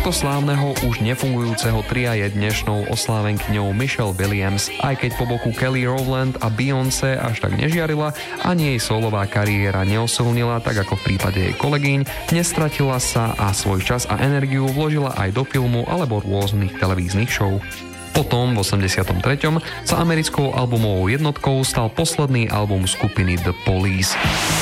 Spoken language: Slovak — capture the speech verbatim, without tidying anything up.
tohto slávneho už nefungujúceho tria je dnešnou oslávenkyňou Michelle Williams. Aj keď po boku Kelly Rowland a Beyoncé až tak nežiarila, ani jej solová kariéra neosilnila, tak ako v prípade jej kolegyň, nestratila sa a svoj čas a energiu vložila aj do filmu alebo rôznych televíznych show. Potom v osemdesiatom treťom sa americkou albumovou jednotkou stal posledný album skupiny The Police.